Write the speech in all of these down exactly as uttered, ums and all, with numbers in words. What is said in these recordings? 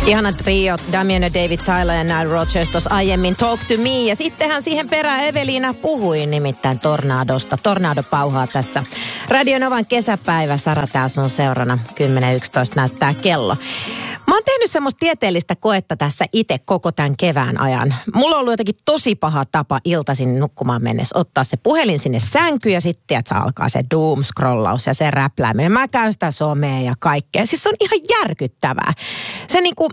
Ihana trio, Damien ja David Tyler ja Nile Rodgers tuossa aiemmin Talk to Me. Ja sittenhän siihen perään Eveliina puhui nimittäin tornadosta. Tornado pauhaa tässä. Radio Novan kesäpäivä. Sara täällä sun seurana. kymmenen yksitoista näyttää kello. Mä oon tehnyt semmoista tieteellistä koetta tässä itse koko tämän kevään ajan. Mulla on ollut jotenkin tosi paha tapa iltaisin nukkumaan mennessä ottaa se puhelin sinne sänkyyn ja sitten että alkaa se doom-scrollaus ja se räplääminen. Mä käyn sitä somea ja kaikkea. Siis se on ihan järkyttävää. Se niinku...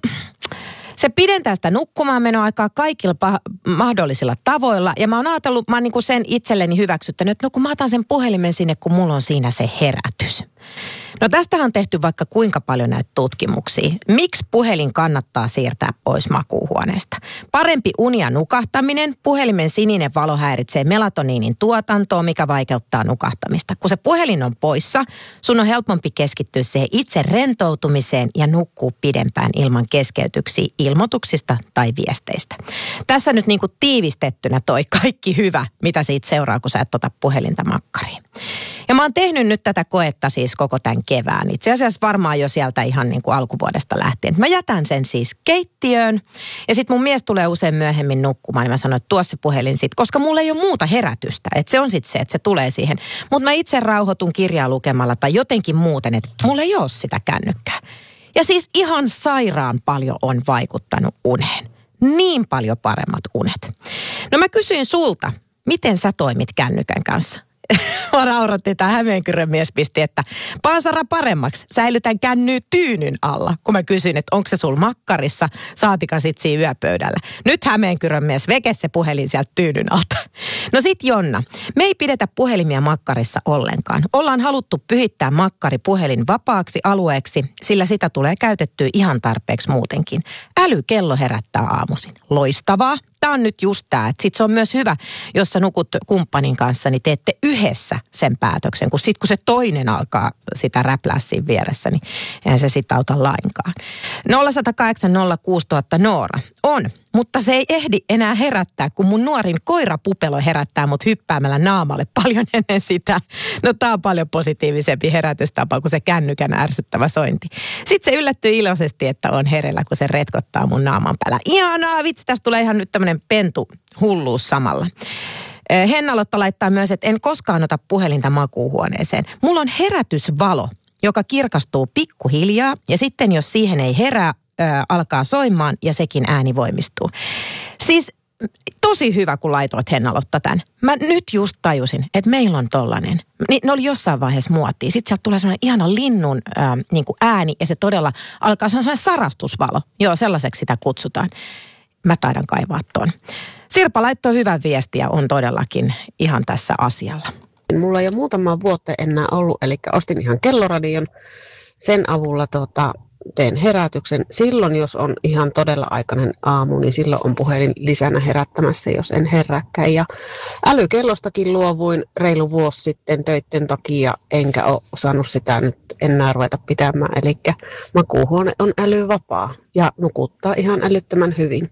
Se pidentää sitä nukkumaan menoaikaa kaikilla pah- mahdollisilla tavoilla. Ja mä oon ajatellut, mä oon niinku sen itselleni hyväksyttänyt, että no kun mä otan sen puhelimen sinne, kun mulla on siinä se herätys. No tästähän on tehty vaikka kuinka paljon näitä tutkimuksia. Miksi puhelin kannattaa siirtää pois makuuhuoneesta? Parempi uni ja nukahtaminen. Puhelimen sininen valo häiritsee melatoniinin tuotantoa, mikä vaikeuttaa nukahtamista. Kun se puhelin on poissa, sun on helpompi keskittyä siihen itse rentoutumiseen ja nukkuu pidempään ilman keskeytyksiä ilmoituksista tai viesteistä. Tässä nyt niin kuin tiivistettynä toi kaikki hyvä, mitä siitä seuraa, kun sä et ota puhelinta makkariin. Ja mä oon tehnyt nyt tätä koetta siis koko tämän kevään. Itse asiassa varmaan jo sieltä ihan niin kuin alkuvuodesta lähtien. Mä jätän sen siis keittiöön ja sit mun mies tulee usein myöhemmin nukkumaan. Niin mä sanon, että tuo se puhelin sit, koska mulla ei ole muuta herätystä. Että se on sit se, että se tulee siihen. Mutta mä itse rauhoitun kirjaa lukemalla tai jotenkin muuten, että mulla ei ole sitä kännykkää. Ja siis ihan sairaan paljon on vaikuttanut uneen. Niin paljon paremmat unet. No mä kysyin sulta, miten sä toimit kännykän kanssa? Mä nauratti, tämä Hämeenkyrön mies pisti, että Paasara paremmaksi, säilytän kännyy tyynyn alla. Kun mä kysyin, että onko se sul makkarissa, saatika sit siinä yöpöydällä. Nyt Hämeenkyrön mies veke se puhelin sieltä tyynyn alta. No sit Jonna, me ei pidetä puhelimia makkarissa ollenkaan. Ollaan haluttu pyhittää makkari puhelin vapaaksi alueeksi, sillä sitä tulee käytettyä ihan tarpeeksi muutenkin. Älykello herättää aamuisin. Loistavaa. Tämä on nyt just tämä, että sit se on myös hyvä, jos sä nukut kumppanin kanssa, niin teette yhdessä sen päätöksen. Kun sit kun se toinen alkaa sitä räplää siinä vieressä, niin eihän se sit auta lainkaan. nolla yksi nolla kahdeksan nolla kuusi nolla nolla nolla Noora on, mutta se ei ehdi enää herättää, kun mun nuorin koirapupelo herättää mut hyppäämällä naamalle paljon ennen sitä. No tää on paljon positiivisempi herätystapa kuin se kännykän ärsyttävä sointi. Sitten se yllättyy iloisesti, että on hereillä, kun se retkottaa mun naaman päällä. Ihanaa, vitsi, tästä tulee ihan nyt tämmönen pentu hulluus samalla. Henna-Lotta laittaa myös, että en koskaan ota puhelinta makuuhuoneeseen. Mulla on herätysvalo, joka kirkastuu pikkuhiljaa ja sitten jos siihen ei herää, ää, alkaa soimaan ja sekin ääni voimistuu. Siis tosi hyvä, kun laitoit Henna-Lotta tämän. Mä nyt just tajusin, että meillä on tollanen. Ni, ne oli jossain vaiheessa muottia. Sitten sieltä tulee semmoinen ihana linnun ää, niin kuin ääni ja se todella alkaa semmoinen sarastusvalo. Joo, sellaiseksi sitä kutsutaan. Mä taidan kaivaa ton. Sirpa laittoi hyvän viestiä ja on todellakin ihan tässä asialla. Mulla ei ole muutama vuotta enää ollut, eli ostin ihan kelloradion. Sen avulla tota, teen herätyksen. Silloin, jos on ihan todella aikainen aamu, niin silloin on puhelin lisänä herättämässä, jos en herääkään. Ja älykellostakin luovuin reilu vuosi sitten töitten takia, enkä ole osannut sitä nyt enää ruveta pitämään. Eli makuuhuone on älyvapaa ja nukuttaa ihan älyttömän hyvin.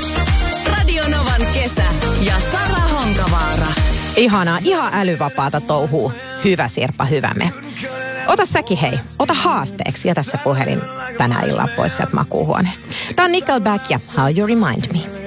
Radio Novan kesä ja Sara Honkavaara. Ihanaa, ihan älyvapaata touhuu. Hyvä Sirpa, hyvä me. Ota säkin hei, ota haasteeksi, jätä se puhelin tänä illan pois sieltä makuuhuoneesta. Tää on Nickelback ja How You Remind Me.